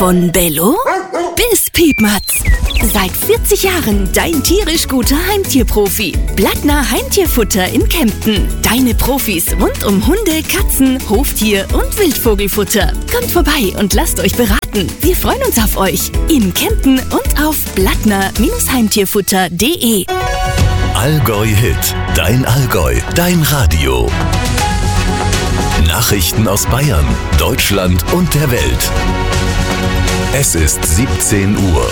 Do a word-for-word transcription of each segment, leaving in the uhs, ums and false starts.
Von Bello bis Piepmatz. Seit vierzig Jahren dein tierisch guter Heimtierprofi. Blattner Heimtierfutter in Kempten. Deine Profis rund um Hunde, Katzen, Hoftier und Wildvogelfutter. Kommt vorbei und lasst euch beraten. Wir freuen uns auf euch. In Kempten und auf blattner Heimtierfutter punkt de. Allgäu Hit. Dein Allgäu. Dein Radio. Nachrichten aus Bayern, Deutschland und der Welt. Es ist siebzehn Uhr.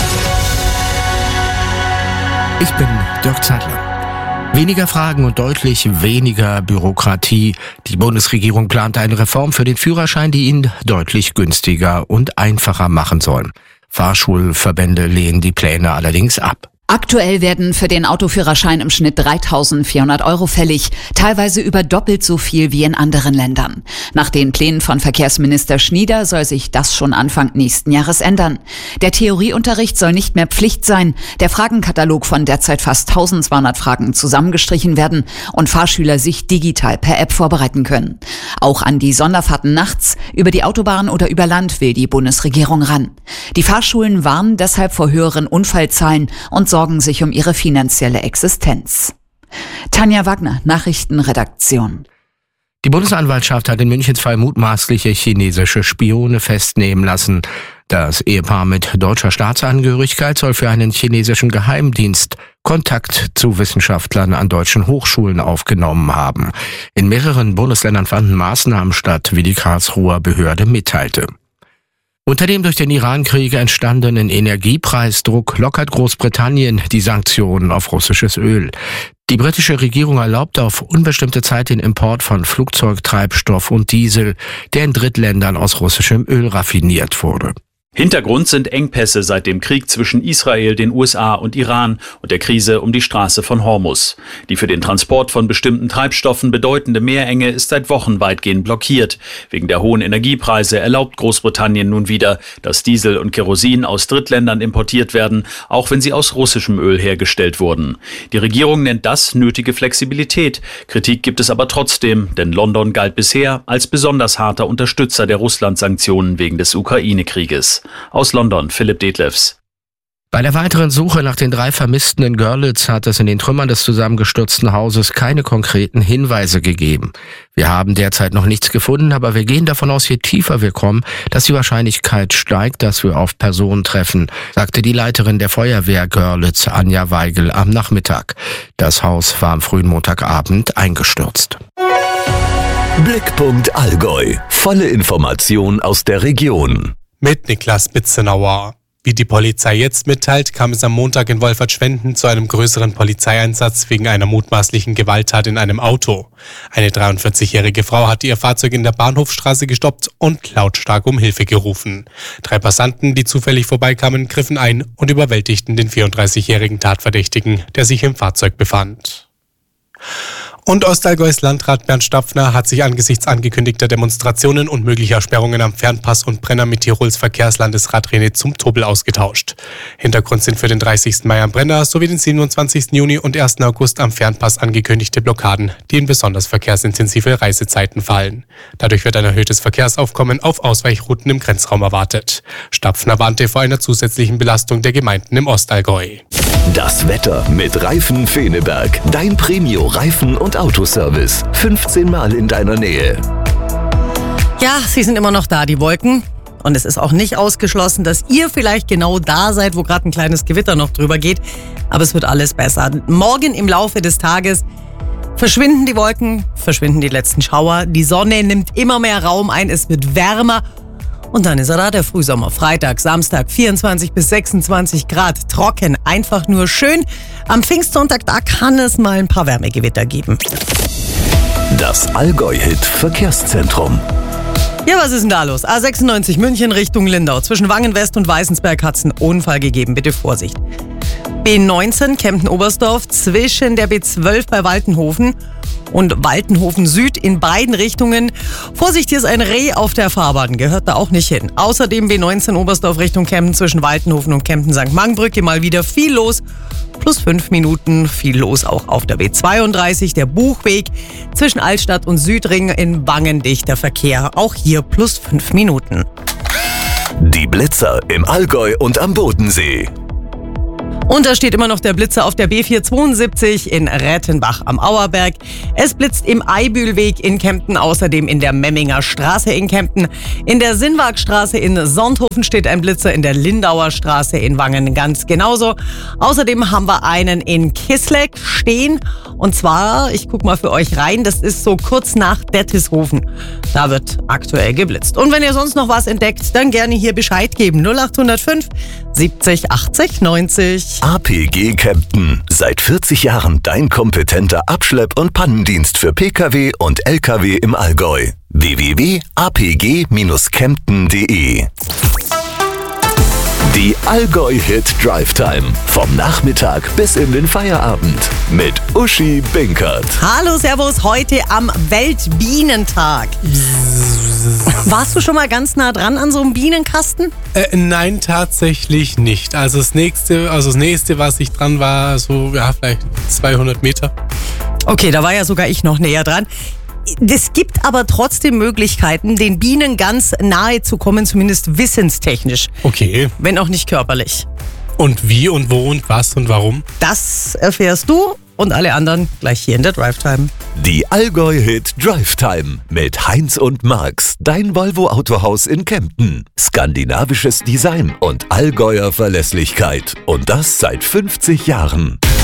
Ich bin Dirk Zeitler. Weniger Fragen und deutlich weniger Bürokratie. Die Bundesregierung plant eine Reform für den Führerschein, die ihn deutlich günstiger und einfacher machen soll. Fahrschulverbände lehnen die Pläne allerdings ab. Aktuell werden für den Autoführerschein im Schnitt dreitausendvierhundert Euro fällig, teilweise über doppelt so viel wie in anderen Ländern. Nach den Plänen von Verkehrsminister Schnieder soll sich das schon Anfang nächsten Jahres ändern. Der Theorieunterricht soll nicht mehr Pflicht sein, der Fragenkatalog von derzeit fast eintausendzweihundert Fragen zusammengestrichen werden und Fahrschüler sich digital per App vorbereiten können. Auch an die Sonderfahrten nachts, über die Autobahn oder über Land will die Bundesregierung ran. Die Fahrschulen warnen deshalb vor höheren Unfallzahlen und sorgen sich um ihre finanzielle Existenz. Tanja Wagner, Nachrichtenredaktion. Die Bundesanwaltschaft hat in Münchens Fall mutmaßliche chinesische Spione festnehmen lassen. Das Ehepaar mit deutscher Staatsangehörigkeit soll für einen chinesischen Geheimdienst Kontakt zu Wissenschaftlern an deutschen Hochschulen aufgenommen haben. In mehreren Bundesländern fanden Maßnahmen statt, wie die Karlsruher Behörde mitteilte. Unter dem durch den Iran-Krieg entstandenen Energiepreisdruck lockert Großbritannien die Sanktionen auf russisches Öl. Die britische Regierung erlaubt auf unbestimmte Zeit den Import von Flugzeugtreibstoff und Diesel, der in Drittländern aus russischem Öl raffiniert wurde. Hintergrund sind Engpässe seit dem Krieg zwischen Israel, den U S A und Iran und der Krise um die Straße von Hormuz. Die für den Transport von bestimmten Treibstoffen bedeutende Meerenge ist seit Wochen weitgehend blockiert. Wegen der hohen Energiepreise erlaubt Großbritannien nun wieder, dass Diesel und Kerosin aus Drittländern importiert werden, auch wenn sie aus russischem Öl hergestellt wurden. Die Regierung nennt das nötige Flexibilität. Kritik gibt es aber trotzdem, denn London galt bisher als besonders harter Unterstützer der Russland-Sanktionen wegen des Ukraine-Krieges. Aus London, Philipp Detlefs. Bei der weiteren Suche nach den drei Vermissten in Görlitz hat es in den Trümmern des zusammengestürzten Hauses keine konkreten Hinweise gegeben. Wir haben derzeit noch nichts gefunden, aber wir gehen davon aus, je tiefer wir kommen, dass die Wahrscheinlichkeit steigt, dass wir auf Personen treffen, sagte die Leiterin der Feuerwehr Görlitz, Anja Weigel, am Nachmittag. Das Haus war am frühen Montagabend eingestürzt. Blickpunkt Allgäu. Volle Information aus der Region. Mit Niklas Bitzenauer. Wie die Polizei jetzt mitteilt, kam es am Montag in Wolfertschwenden zu einem größeren Polizeieinsatz wegen einer mutmaßlichen Gewalttat in einem Auto. Eine dreiundvierzigjährige Frau hatte ihr Fahrzeug in der Bahnhofstraße gestoppt und lautstark um Hilfe gerufen. Drei Passanten, die zufällig vorbeikamen, griffen ein und überwältigten den vierunddreißigjährigen Tatverdächtigen, der sich im Fahrzeug befand. Und Ostallgäus Landrat Bernd Stapfner hat sich angesichts angekündigter Demonstrationen und möglicher Sperrungen am Fernpass und Brenner mit Tirols Verkehrslandesrat René Zumtobel ausgetauscht. Hintergrund sind für den dreißigsten Mai am Brenner sowie den siebenundzwanzigsten Juni und ersten August am Fernpass angekündigte Blockaden, die in besonders verkehrsintensive Reisezeiten fallen. Dadurch wird ein erhöhtes Verkehrsaufkommen auf Ausweichrouten im Grenzraum erwartet. Stapfner warnte vor einer zusätzlichen Belastung der Gemeinden im Ostallgäu. Das Wetter mit Reifen Feneberg. Dein Premio-Reifen- und Autoservice. fünfzehn Mal in deiner Nähe. Ja, sie sind immer noch da, die Wolken. Und es ist auch nicht ausgeschlossen, dass ihr vielleicht genau da seid, wo gerade ein kleines Gewitter noch drüber geht. Aber es wird alles besser. Morgen im Laufe des Tages verschwinden die Wolken, verschwinden die letzten Schauer. Die Sonne nimmt immer mehr Raum ein, es wird wärmer. Und dann ist er da, der Frühsommer. Freitag, Samstag, vierundzwanzig bis sechsundzwanzig Grad. Trocken, einfach nur schön. Am Pfingstsonntag, da kann es mal ein paar Wärmegewitter geben. Das Allgäu-Hit Verkehrszentrum. Ja, was ist denn da los? A sechsundneunzig München Richtung Lindau. Zwischen Wangenwest und Weißensberg hat es einen Unfall gegeben. Bitte Vorsicht. B neunzehn Kempten-Oberstdorf zwischen der B zwölf bei Waltenhofen und Waltenhofen Süd in beiden Richtungen. Vorsicht, hier ist ein Reh auf der Fahrbahn, gehört da auch nicht hin. Außerdem B neunzehn Oberstdorf Richtung Kempten zwischen Waltenhofen und Kempten-Sankt Margbrücke mal wieder viel los. Plus fünf Minuten, viel los auch auf der B zweiunddreißig, der Buchweg zwischen Altstadt und Südring in Wangen dichter Verkehr. Auch hier plus fünf Minuten. Die Blitzer im Allgäu und am Bodensee. Und da steht immer noch der Blitzer auf der B vierhundertzweiundsiebzig in Rettenbach am Auerberg. Es blitzt im Eibühlweg in Kempten, außerdem in der Memminger Straße in Kempten. In der Sinnwagstraße in Sonthofen steht ein Blitzer, in der Lindauer Straße in Wangen ganz genauso. Außerdem haben wir einen in Kisleck stehen. Und zwar, ich guck mal für euch rein, das ist so kurz nach Dettishofen. Da wird aktuell geblitzt. Und wenn ihr sonst noch was entdeckt, dann gerne hier Bescheid geben. null acht null fünf siebzig achtzig neunzig. A P G Kempten. Seit vierzig Jahren dein kompetenter Abschlepp- und Pannendienst für Pkw und Lkw im Allgäu. w w w punkt a p g dash kempten punkt d e. Die Allgäu-Hit Drive Time. Vom Nachmittag bis in den Feierabend. Mit Uschi Binkert. Hallo, servus, heute am Weltbienentag. Warst du schon mal ganz nah dran an so einem Bienenkasten? Äh, nein, tatsächlich nicht. Also das nächste, also das nächste, was ich dran war, so ja, vielleicht zweihundert Meter. Okay, da war ja sogar ich noch näher dran. Es gibt aber trotzdem Möglichkeiten, den Bienen ganz nahe zu kommen, zumindest wissenstechnisch. Okay. Wenn auch nicht körperlich. Und wie und wo und was und warum? Das erfährst du und alle anderen gleich hier in der Drive Time. Die Allgäu-Hit Drive Time mit Heinz und Max, dein Volvo-Autohaus in Kempten. Skandinavisches Design und Allgäuer Verlässlichkeit. Und das seit fünfzig Jahren.